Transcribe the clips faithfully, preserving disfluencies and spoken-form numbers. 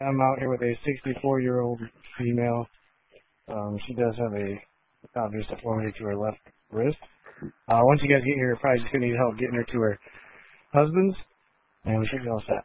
I'm out here with a sixty-four-year-old female. Um, she does have a obvious deformity to her left wrist. Uh, once you guys get here, you're probably just going to need help getting her to her husband's, and we should be all set.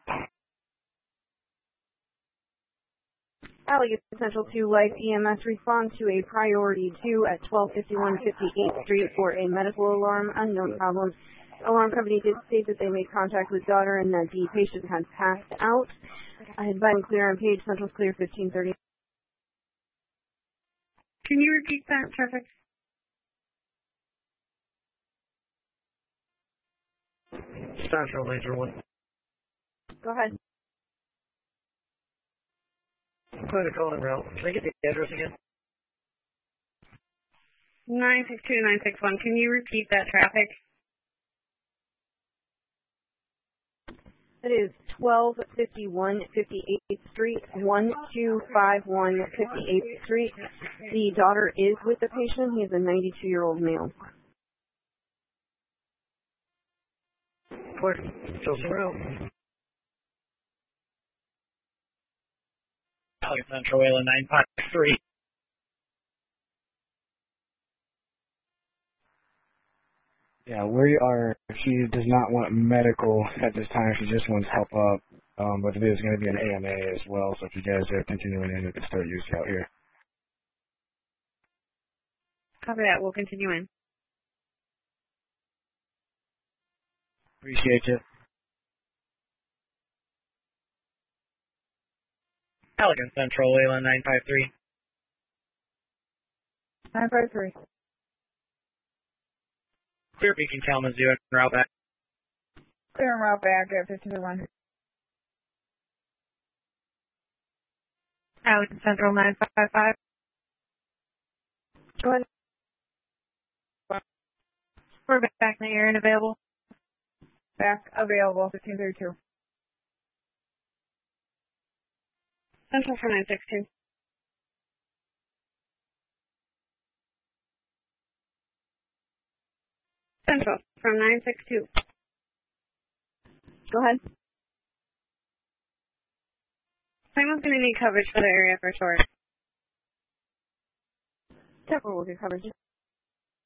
Allegheny Central two Life E M S respond to a priority two at twelve fifty-one fifty-eighth Street for a medical alarm, unknown problem. Alarm company did state that they made contact with daughter and that the patient had passed out. I advise clear on page, Central's clear fifteen thirty. Can you repeat that, traffic? Central laser one. Go ahead. Clinical en route. Can I get the address again? nine six two nine six one. Can you repeat that, traffic? It is twelve fifty-one fifty-eighth Street, one two five one fifty-eighth Street. The daughter is with the patient. He is a ninety-two-year-old male. Clear. Chosen route. Allegheny Central, Wayland nine five three. Yeah, we are, she does not want medical at this time. She just wants help up. Um, but it is going to be an A M A as well, so if you guys are continuing in, we can start using out here. Copy that. We'll continue in. Appreciate you. Allegheny Central, Wayland nine five three. nine five three. Clear Beacon, Kalamazoo, and route back. Clear and route back at fifteen oh one. Allegheny Central nine five five. Go ahead. We're back in the air and available. Back available, fifteen thirty-two. Central for nine six two. Central from nine six two. Go ahead. Someone's going to need coverage for the area for short. Temporal will get coverage.